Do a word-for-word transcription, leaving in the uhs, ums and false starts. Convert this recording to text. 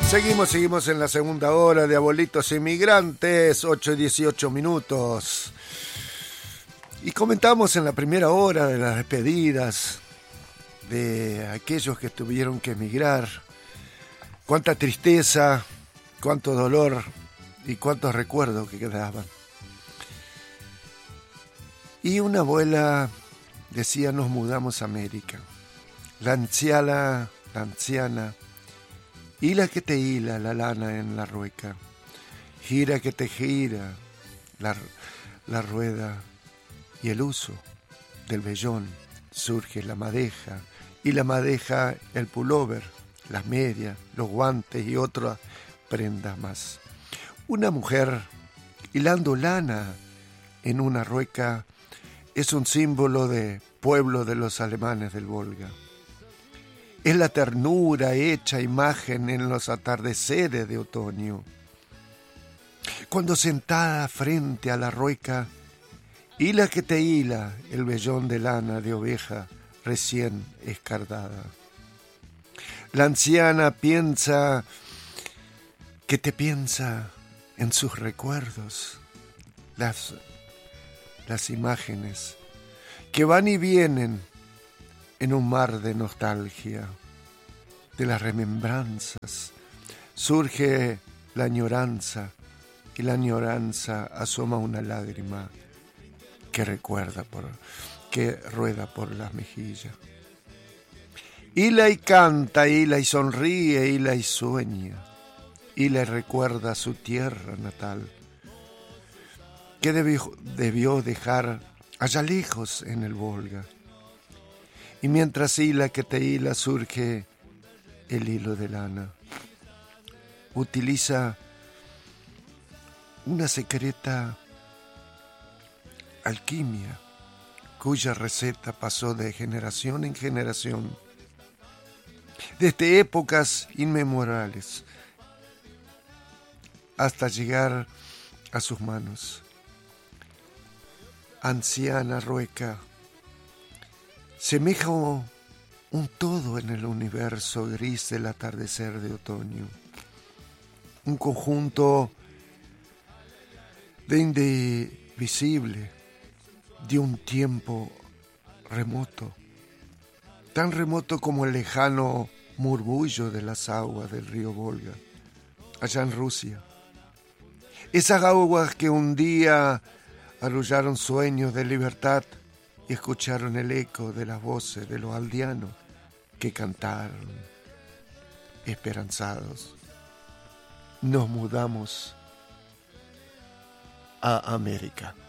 Seguimos, seguimos en la segunda hora de Abuelitos Inmigrantes, ocho y dieciocho minutos. Y comentamos en la primera hora de las despedidas de aquellos que tuvieron que emigrar. Cuánta tristeza, cuánto dolor y cuántos recuerdos que quedaban. Y una abuela decía, nos mudamos a América. La anciana, la anciana, hila que te hila la lana en la rueca, gira que te gira la, la rueda, y el uso del vellón surge la madeja, y la madeja el pullover, las medias, los guantes y otras prendas más. Una mujer hilando lana en una rueca es un símbolo de pueblo de los alemanes del Volga. Es la ternura hecha imagen en los atardeceres de otoño. Cuando sentada frente a la rueca, hila que te hila el vellón de lana de oveja recién escardada. La anciana piensa que te piensa en sus recuerdos, las, las imágenes que van y vienen en un mar de nostalgia, de las remembranzas, surge la añoranza, y la añoranza asoma una lágrima que recuerda por, que rueda por las mejillas. Hila y canta, hila y sonríe, hila y sueña, hila y recuerda su tierra natal, que debió, debió dejar allá lejos en el Volga. Y mientras hila que te hila surge el hilo de lana. Utiliza una secreta alquimia cuya receta pasó de generación en generación, desde épocas inmemorables hasta llegar a sus manos. Anciana rueca, semeja un todo en el universo gris del atardecer de otoño, un conjunto de indivisible, de un tiempo remoto, tan remoto como el lejano murmullo de las aguas del río Volga, allá en Rusia. Esas aguas que un día arrullaron sueños de libertad y escucharon el eco de las voces de los aldeanos que cantaron esperanzados. Nos mudamos a América.